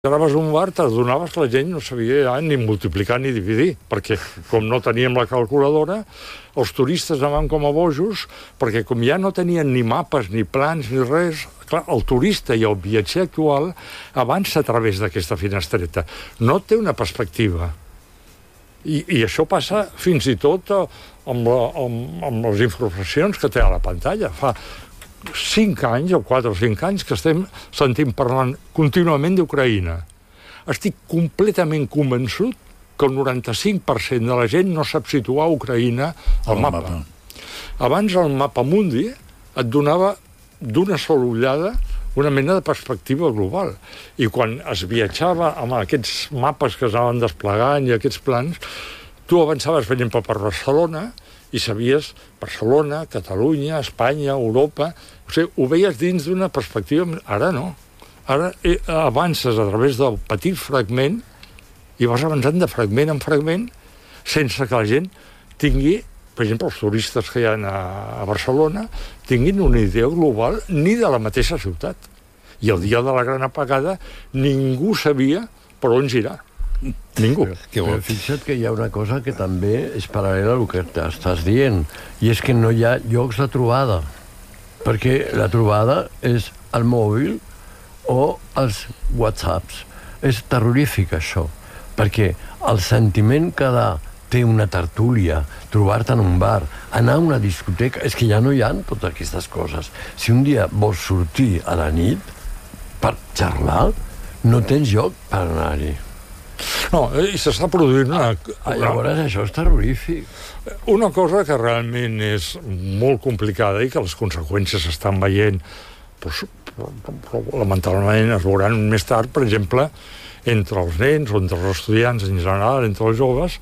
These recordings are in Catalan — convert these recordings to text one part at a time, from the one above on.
Entraves a un bar, t'adonaves que la gent no sabia ja ni multiplicar ni dividir, perquè com no teníem la calculadora, els turistes anaven com a bojos, perquè com ja no tenien ni mapes, ni plans, ni res, clar, el turista i el viatger actual avança a través d'aquesta finestreta. No té una perspectiva. I això passa fins i tot amb les informacions que té a la pantalla. Fa 5 anys, o 4 o 5 anys, que estem sentint parlant contínuament d'Ucraïna. Estic completament convençut que el 95% de la gent no sap situar Ucraïna al mapa. Abans el mapa mundi et donava d'una sola ullada una mena de perspectiva global. I quan es viatjava amb aquests mapes que s'anaven desplegant i aquests plans, tu avançaves, per exemple, per Barcelona, i sabies Barcelona, Catalunya, Espanya, Europa. O sigui, ho veies dins d'una perspectiva. Ara no. Ara avances a través del petit fragment i vas avançant de fragment en fragment sense que la gent tingui, per exemple, els turistes que hi ha a Barcelona, tinguin una idea global ni de la mateixa ciutat. I el dia de la gran apagada ningú sabia per on girar. Ningú. Però fixa't que hi ha una cosa que també és paral·lela al que estàs dient, i és que no hi ha llocs de trobada, perquè la trobada és el mòbil o els whatsapps. És terrorífic, això, perquè el sentiment que té una tertúlia, trobar-te en un bar, anar a una discoteca, és que ja no hi ha totes aquestes coses. Si un dia vols sortir a la nit per xerrar, no tens lloc per anar-hi. No, i s'està produint Llavors això és terrorífic. Una cosa que realment és molt complicada i que les conseqüències s'estan veient, però lamentablement es veuran més tard, per exemple, entre els nens o entre els estudiants en general, entre els joves,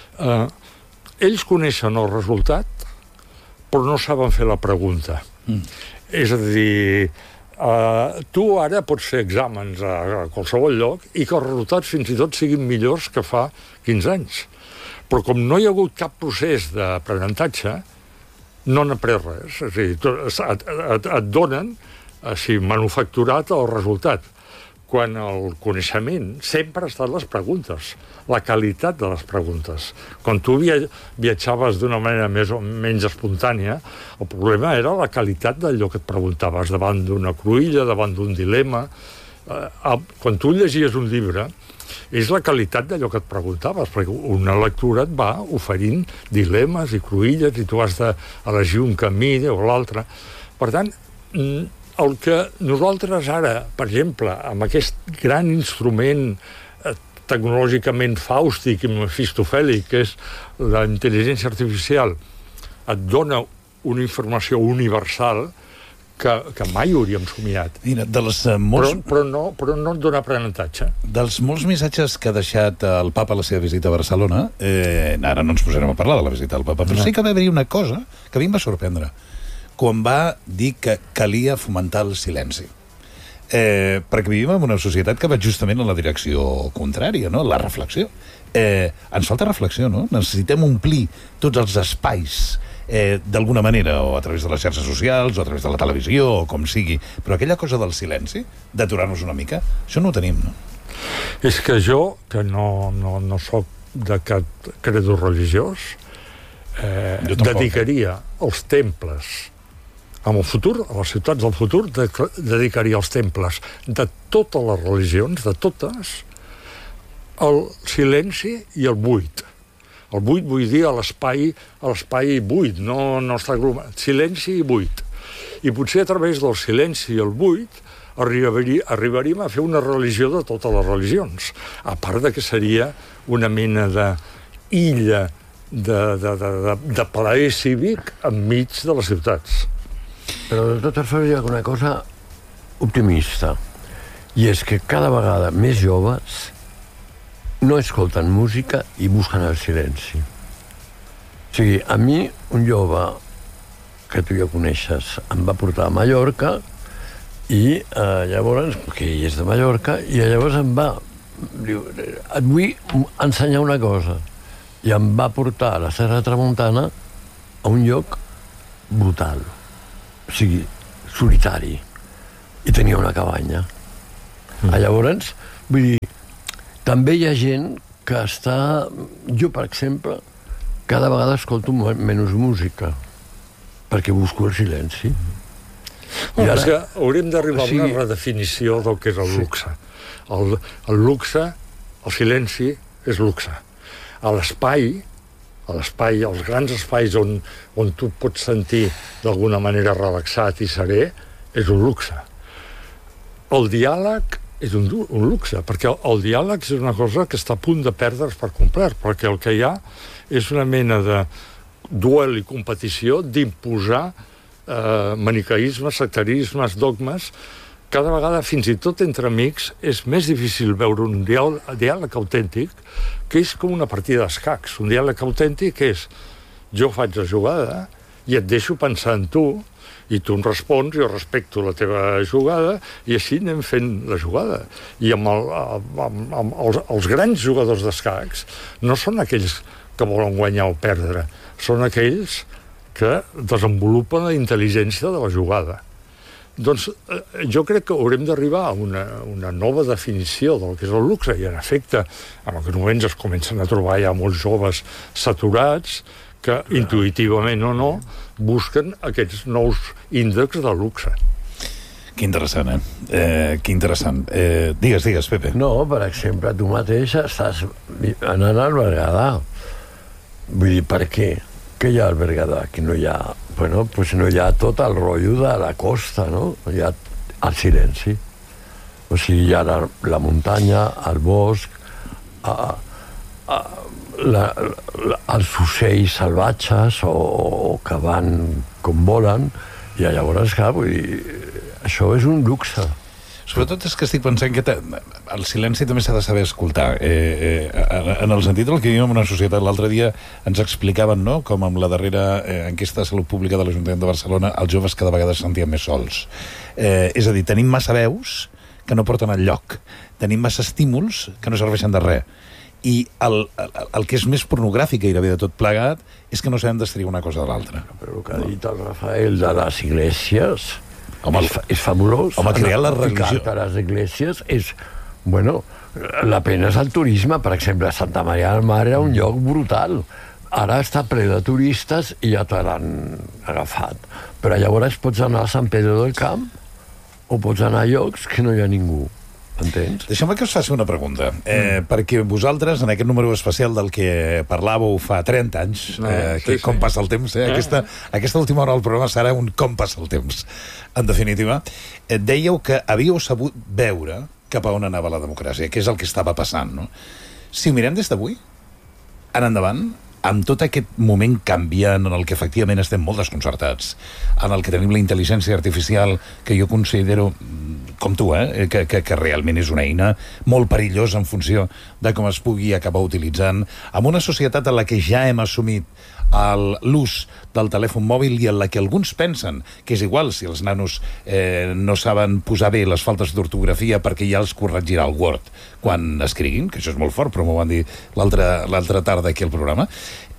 ells coneixen el resultat, però no saben fer la pregunta. És a dir, tu ara pots fer exàmens a qualsevol lloc i que els resultats fins i tot siguin millors que fa 15 anys. Però com no hi ha hagut cap procés d'aprenentatge, no han après res. És a dir, et donen manufacturat el resultat, quan el coneixement sempre ha estat les preguntes, la qualitat de les preguntes. Quan tu viatjaves d'una manera més o menys espontània, el problema era la qualitat d'allò que et preguntaves davant d'una cruïlla, davant d'un dilema. Quan tu llegies un llibre, és la qualitat d'allò que et preguntaves, perquè una lectura et va oferint dilemes i cruïlles i tu has d'elegir un camí o l'altre. Per tant, el que nosaltres ara, per exemple, amb aquest gran instrument tecnològicament fàustic i mefistofèlic, que és la intel·ligència artificial, et dona una informació universal que mai hauríem somiat. Mira, però no et dona aprenentatge. Dels molts missatges que ha deixat el papa a la seva visita a Barcelona, ara no ens posarem a parlar de la visita del papa, però sí que va haver-hi una cosa que a mi em va sorprendre, quan va dir que calia fomentar el silenci. Perquè vivim en una societat que va justament en la direcció contrària, no? La reflexió. Ens falta reflexió, no? Necessitem omplir tots els espais d'alguna manera, o a través de les xarxes socials, o a través de la televisió, o com sigui. Però aquella cosa del silenci, d'aturar-nos una mica, això no ho tenim, no? És que jo, que no soc de cap credo religiós, dedicaria els temples en el futur, a les ciutats del futur, dedicaria els temples de totes les religions, de totes, al silenci i al buit. El buit vull dir a l'espai buit, no està aglomerat. Silenci i buit. I potser a través del silenci i el buit arribaríem a fer una religió de totes les religions. A part de que seria una mena d'illa de plaer cívic enmig de les ciutats. Però de totes formes hi ha una cosa optimista, i és que cada vegada més joves no escolten música i busquen el silenci. O sigui, a mi un jove que tu ja coneixes em va portar a Mallorca i llavors, que ell és de Mallorca, i llavors em va diu, et vull ensenyar una cosa, i em va portar a la Serra Tramuntana a un lloc brutal, o sigui, solitari, i tenia una cabanya. Llavors Vull dir, també hi ha gent que està... Jo, per exemple, cada vegada escolto menys música, perquè busco el silenci. Ara, és que hauríem d'arribar a una redefinició del que és el luxe. El luxe, el silenci, és luxe. A l'espai, els grans espais on tu pots sentir d'alguna manera relaxat i serè, és un luxe. El diàleg és un luxe, perquè el diàleg és una cosa que està a punt de perdre's per complet, perquè el que hi ha és una mena de duel i competició d'imposar maniqueismes, sectarismes, dogmes. Cada vegada, fins i tot entre amics, és més difícil veure un diàleg autèntic, que és com una partida d'escacs. Un diàleg autèntic és: jo faig la jugada i et deixo pensar en tu, i tu em respons, jo respecto la teva jugada, i així anem fent la jugada. I amb els grans jugadors d'escacs no són aquells que volen guanyar o perdre, són aquells que desenvolupen la intel·ligència de la jugada. Doncs jo crec que haurem d'arribar a una nova definició del que és el luxe, i en efecte, en aquests moments es comencen a trobar ja molts joves saturats que, intuïtivament o no, busquen aquests nous índexs de luxe. Que interessant, que interessant. Digues, Pepe. No, per exemple, tu mateix estàs anant al Berguedà. Vull dir, per què? Què hi ha al Berguedà? Que no hi ha... Bueno, pues no hi ha tot el rotllo de la costa, no? Hi ha el silenci. O sigui, hi ha la muntanya, el bosc, els ocells salvatges o que van com volen, i llavors, clar, vull dir, això és un luxe. Sobretot és que estic pensant que el silenci també s'ha de saber escoltar. En el sentit del que vivim en una societat, l'altre dia ens explicaven, no?, com amb la darrera enquesta de salut pública de l'Ajuntament de Barcelona els joves cada vegada es sentien més sols. És a dir, tenim massa veus que no porten enlloc. Tenim massa estímuls que no serveixen de res. I el que és més pornogràfic gairebé de tot plegat és que no sabem destriar una cosa de l'altra. Però el que ha dit el Rafael de les iglesias... Home, és fabulós. Home, crear la religió. A les iglesias és... Bueno, la pena és el turisme. Per exemple, Santa Maria del Mar era un lloc brutal. Ara està ple de turistes i ja te l'han agafat. Però llavors pots anar a Sant Pedro del Camp o pots anar a llocs que no hi ha ningú. Entens? Deixeu-me que us faci una pregunta, perquè vosaltres, en aquest número especial del que parlàveu fa 30 anys, com passa el temps, aquesta última hora del programa serà un com passa el temps, en definitiva, dèieu que havíeu sabut veure cap a on anava la democràcia, que és el que estava passant, no? Si ho mirem des d'avui, en endavant, amb tot aquest moment canviant en el que efectivament estem molt desconcertats, en el que tenim la intel·ligència artificial, que jo considero, com tu, que realment és una eina molt perillosa en funció de com es pugui acabar utilitzant, amb una societat en la que ja hem assumit l'ús del telèfon mòbil i en la que alguns pensen que és igual si els nanos no saben posar bé les faltes d'ortografia perquè ja els corregirà el Word quan escriguin, que això és molt fort, però m'ho van dir l'altra tarda aquí al programa.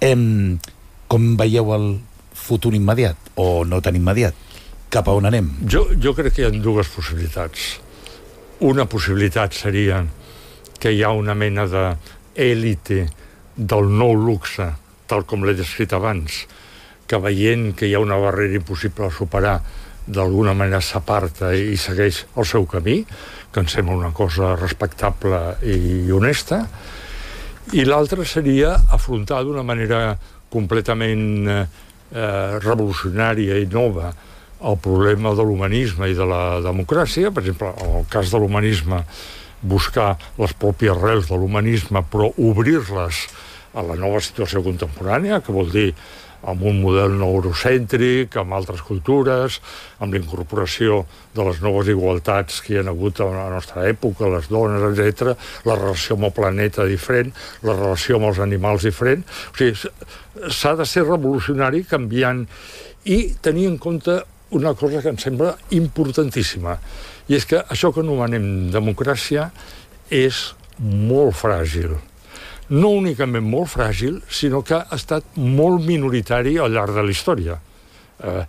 Com veieu el futur immediat o no tan immediat? Cap a on anem? Jo crec que hi ha dues possibilitats. Una possibilitat seria que hi ha una mena d'élite del nou luxe, tal com l'he descrit abans, que veient que hi ha una barrera impossible a superar, d'alguna manera s'aparta i segueix el seu camí, que em sembla una cosa respectable i honesta, i l'altra seria afrontar d'una manera completament revolucionària i nova el problema de l'humanisme i de la democràcia. Per exemple, en el cas de l'humanisme, buscar les pròpies arrels de l'humanisme, però obrir-les a la nova situació contemporània, que vol dir amb un model no eurocèntric, amb altres cultures, amb la incorporació de les noves igualtats que hi ha hagut a la nostra època, les dones, etc., la relació amb el planeta diferent, la relació amb els animals diferent. O sigui, s'ha de ser revolucionari, canviant, i tenir en compte una cosa que em sembla importantíssima, i és que això que anomenem democràcia és molt fràgil. No únicament molt fràgil, sinó que ha estat molt minoritari al llarg de la història.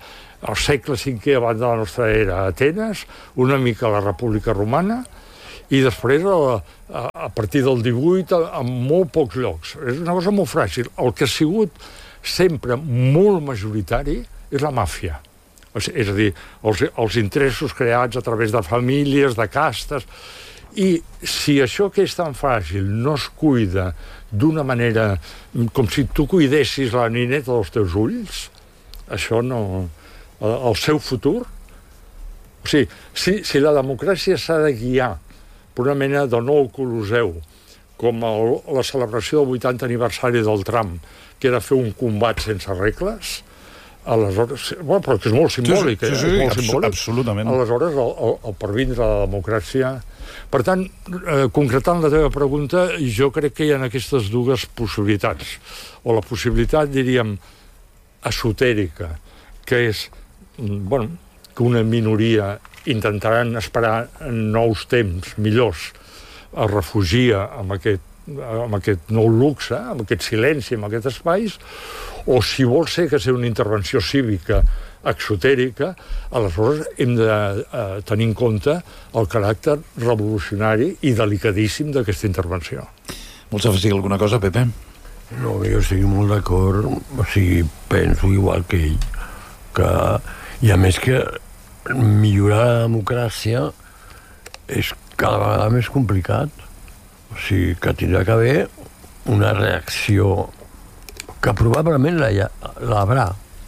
Al segle V, abans de la nostra era, a Atenes, una mica a la República Romana, i després, a partir del 18, en molt pocs llocs. És una cosa molt fràgil. El que ha sigut sempre molt majoritari és la màfia. És a dir, els interessos creats a través de famílies, de castes. I si això que és tan fràgil no es cuida d'una manera com si tu cuidessis la nineta dels teus ulls, això no... El seu futur... O sigui, si la democràcia s'ha de guiar per una mena de nou Colosseu, com la celebració del 80 aniversari del Trump, que era fer un combat sense regles, aleshores... Bueno, però que és molt simbòlic, sí, és molt simbòlic. Absolutament. Aleshores, el pervindre de la democràcia... Per tant, concretant la teva pregunta, jo crec que hi ha aquestes dues possibilitats. O la possibilitat, diríem, esotèrica, que és, bueno, que una minoria intentaran esperar nous temps millors, es refugia amb aquest nou luxe, amb aquest silenci, amb aquests espais, o si vol ser que sigui una intervenció cívica exotèrica, aleshores hem de tenir en compte el caràcter revolucionari i delicadíssim d'aquesta intervenció. Vols afegir alguna cosa, Pepe? No, jo estic molt d'acord, o sigui, penso igual que ell, que, i a més que millorar la democràcia és cada vegada més complicat. O sigui, que tindrà que haver una reacció que probablement l'haurà.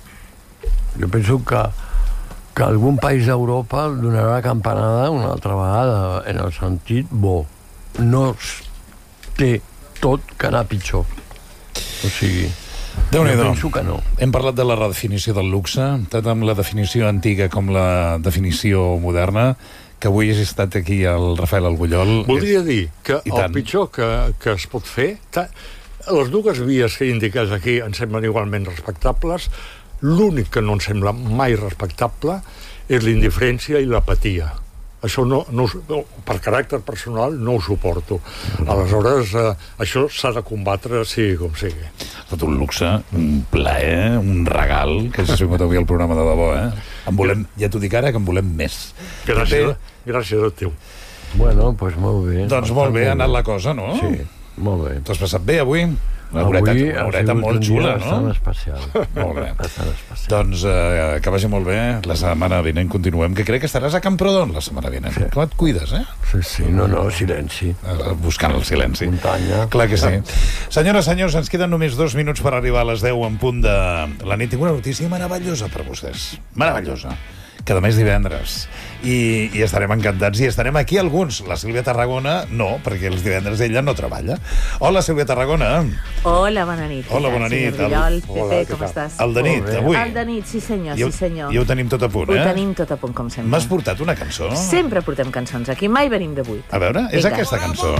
Jo penso que algun país d'Europa donarà la campanada una altra vegada, en el sentit bo. No té tot que anar pitjor. O sigui, Déu-n'hi-do. penso que no. Hem parlat de la redefinició del luxe, tant amb la definició antiga com la definició moderna, que avui hagi estat aquí el Rafael Argullol. Voldria dir que el pitjor que es pot fer... Les dues vies que indiques aquí em semblen igualment respectables. L'únic que no em sembla mai respectable és l'indiferència i l'apatia. Això no, per caràcter personal no ho suporto. Aleshores, això s'ha de combatre sigui com sigui. Tot un luxe, un plaer, un regal, que s'ha sigut avui el programa de debò, En volem, ja t'ho dic ara, que en volem més. Gràcies a teu. Bueno, doncs molt bé. Doncs molt bé ha anat la cosa, no? Sí, molt bé. T'ho has passat bé avui? Una horeta molt xula, no? Bastant especial. Molt bé. Bastant especial. Doncs que vagi molt bé. La setmana vinent continuem, que crec que estaràs a Camprodon la setmana vinent. Sí. Com et cuides, Sí, no, silenci. Buscant el silenci. Muntanya. Clar que sí. Senyores, senyors, ens queden només 2 minuts per arribar a les 10 en punt de la nit. Tinc una notícia meravellosa per vostès. Meravellosa. Que demà és divendres. I estarem encantats. I estarem aquí alguns. La Sílvia Tarragona no, perquè els divendres ella no treballa. Hola, Sílvia Tarragona. Hola, bona nit. Hola, bona nit. Senyor Guillol, Pepe, com estàs? El de nit, avui. El de nit, sí senyor, sí senyor. Ja ho tenim tot a punt, Ho tenim tot a punt, com sempre. M'has portat una cançó? Sempre portem cançons aquí, mai venim de buit. A veure, és Vinga. aquesta cançó.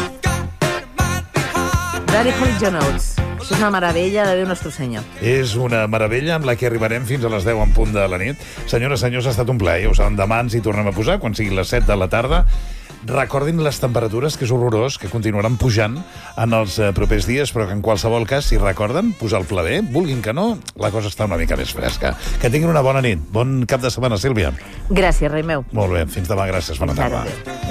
Daddy Holly John Oates. És una meravella de Déu Nostre Senyor. És una meravella amb la que arribarem fins a les 10 en punt de la nit. Senyores, senyors, ha estat un plaer. Ja ho saben, demà ens hi tornem a posar, quan sigui les 7 de la tarda. Recordin les temperatures, que és horrorós, que continuaran pujant en els propers dies, però que en qualsevol cas, si recorden, posar el pla bé, vulguin que no, la cosa està una mica més fresca. Que tinguin una bona nit. Bon cap de setmana, Sílvia. Gràcies, rei meu. Molt bé, fins demà, gràcies. Bona tarda. Adéu.